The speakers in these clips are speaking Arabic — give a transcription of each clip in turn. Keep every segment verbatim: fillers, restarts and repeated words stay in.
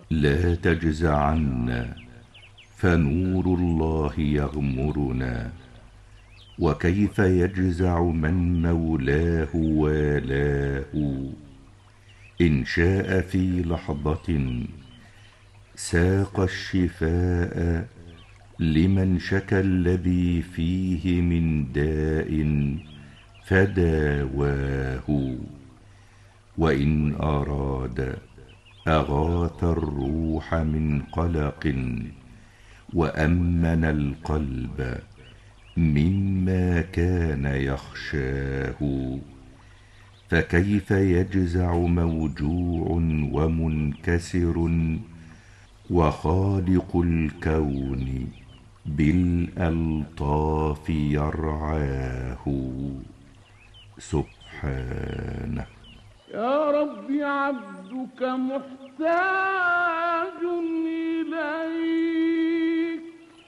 لا تجزع عنا فنور الله يغمرنا، وكيف يجزع من مولاه والاه. إن شاء في لحظة ساق الشفاء لمن شكى الذي فيه من داء فداواه. وإن أراد أغاث الروح من قلق وأمن القلب مما كان يخشاه. فكيف يجزع موجوع ومنكسر وخالق الكون بالألطاف يرعاه سبحانه. يا رب عبدك محتاج إليك،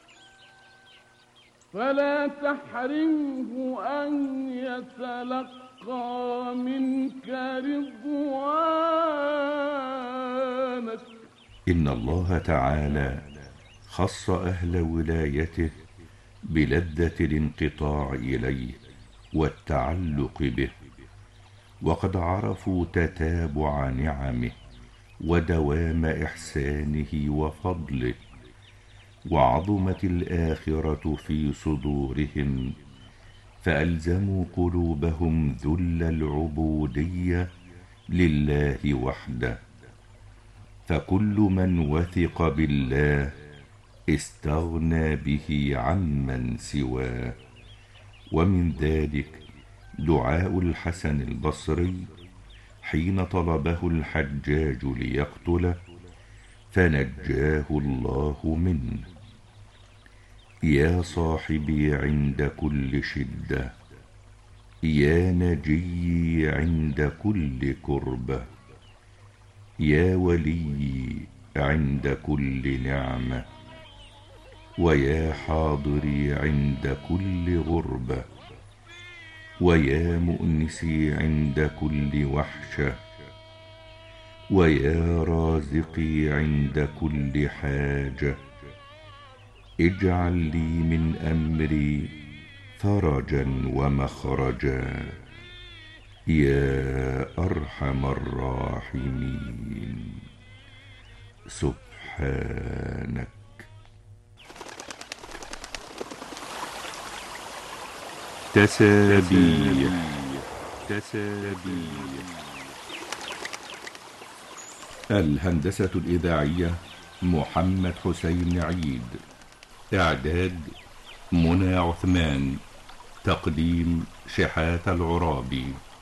فلا تحرمه أن يتلقى منك رضوانك. إن الله تعالى خص أهل ولايته بلذة الانقطاع إليه والتعلق به، وقد عرفوا تتابع نعمه ودوام إحسانه وفضله، وعظمت الآخرة في صدورهم، فألزموا قلوبهم ذل العبودية لله وحده. فكل من وثق بالله استغنى به عمن سواه. ومن ذلك دعاء الحسن البصري حين طلبه الحجاج ليقتله فنجاه الله منه: يا صاحبي عند كل شدة، يا نجي عند كل كربة، يا ولي عند كل نعمة، ويا حاضري عند كل غربة، ويا مؤنسي عند كل وحشة، ويا رازقي عند كل حاجة. اجعل لي من أمري فرجا ومخرجا يا أرحم الراحمين سبحانك. تسابيح تسابيح الهندسة الإذاعية محمد حسين عيد. إعداد منى عثمان. تقديم شحات العرابي.